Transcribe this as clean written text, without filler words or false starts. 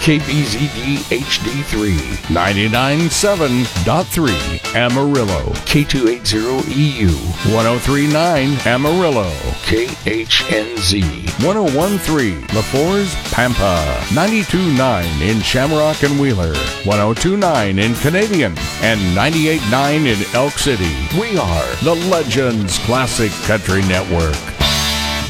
KBZD HD3, 99.7.3 Amarillo, K280EU, 103.9 Amarillo, KHNZ, 101.3 LaForce, Pampa, 92.9 in Shamrock and Wheeler, 102.9 in Canadian, and 98.9 in Elk City. We are the Legends Classic Country Network.